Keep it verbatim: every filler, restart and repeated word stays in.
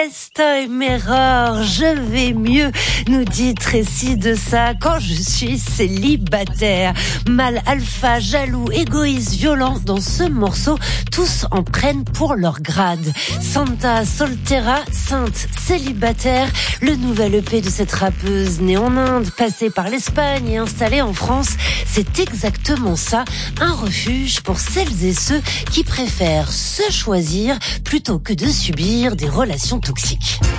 Estoy mejor, je vais mieux, nous dit Tracy de ça quand je suis célibataire. Mal alpha, jaloux, égoïste, violent, dans ce morceau, tous en prennent pour leur grade. Santa Soltera, sainte célibataire, le nouvel E P de cette rappeuse née en Inde, passée par l'Espagne et installée en France, c'est exactement ça, un refuge pour celles et ceux qui préfèrent se choisir plutôt que de subir des relations toxiques.